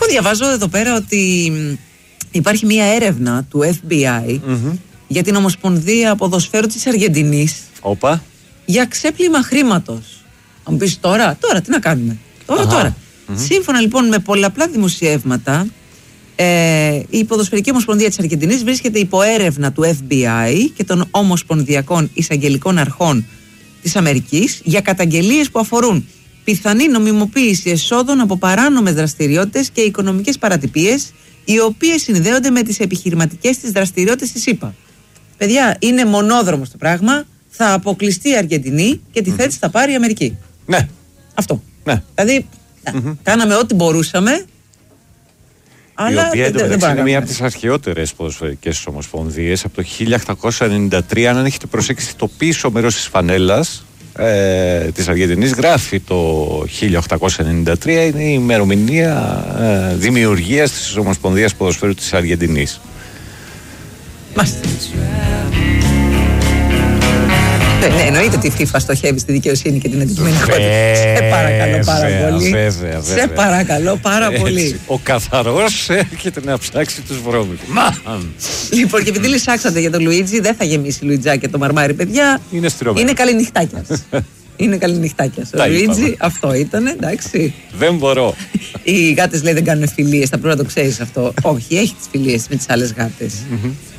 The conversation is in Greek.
Λοιπόν, διαβάζω εδώ πέρα ότι υπάρχει μια έρευνα του FBI για την Ομοσπονδία Ποδοσφαίρου της Αργεντινής. Όπα. Για ξέπλυμα χρήματος. Αν μου πεις τώρα τι να κάνουμε. Τώρα. Σύμφωνα λοιπόν με πολλαπλά δημοσιεύματα, η Ποδοσφαιρική Ομοσπονδία της Αργεντινής βρίσκεται υπό έρευνα του FBI και των Ομοσπονδιακών Εισαγγελικών Αρχών της Αμερικής για καταγγελίες που αφορούν πιθανή νομιμοποίηση εσόδων από παράνομες δραστηριότητες και οικονομικές παρατυπίες, οι οποίες συνδέονται με τις επιχειρηματικές της δραστηριότητες της ΗΠΑ. Παιδιά, είναι μονόδρομος το πράγμα. Θα αποκλειστεί η Αργεντινή και τη θέση θα πάρει η Αμερική. Ναι. Αυτό. Ναι. Δηλαδή, κάναμε ό,τι μπορούσαμε. Η οποία εντωμεταξύ είναι μία από τις αρχαιότερες ποδοσφαιρικές ομοσπονδίες. Από το 1893, αν έχετε προσέξει το πίσω μέρος της φανέλας της Αργεντινής, γράφει το 1893, είναι η ημερομηνία δημιουργίας της Ομοσπονδίας Ποδοσφαίρου της Αργεντινής. Μάλιστα. Ναι, εννοείται ότι η FIFA στοχεύει στη δικαιοσύνη και την αντικειμενικότητα. Σε παρακαλώ πάρα πολύ. Βέβαια. Σε παρακαλώ πάρα πολύ. Ο καθαρός έρχεται να ψάξει τους βρώμικους. Λοιπόν, και επειδή λυσάξατε για τον Λουίτζι, δεν θα γεμίσει Λουιτζάκι το μαρμάρι, παιδιά. Είναι στηρωμένο. Είναι καληνυχτάκιας. Είναι καληνυχτάκιας. Ο Λουίτζι, αυτό ήταν, εντάξει. Δεν μπορώ. Οι γάτες λέει δεν κάνουν φιλίες, θα πρέπει να το ξέρεις αυτό. Όχι, έχει τις φιλίες με τις άλλες γάτες.